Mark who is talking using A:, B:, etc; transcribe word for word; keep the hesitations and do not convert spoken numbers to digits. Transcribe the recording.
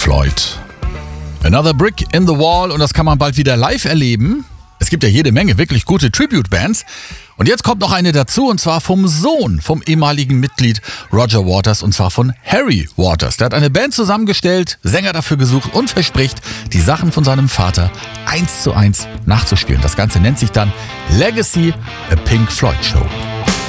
A: Floyd. Another Brick in the Wall, und das kann man bald wieder live erleben. Es gibt ja jede Menge wirklich gute Tribute-Bands. Und jetzt kommt noch eine dazu, und zwar vom Sohn vom ehemaligen Mitglied Roger Waters, und zwar von Harry Waters. Der hat eine Band zusammengestellt, Sänger dafür gesucht und verspricht, die Sachen von seinem Vater eins zu eins nachzuspielen. Das Ganze nennt sich dann Legacy, a Pink Floyd Show.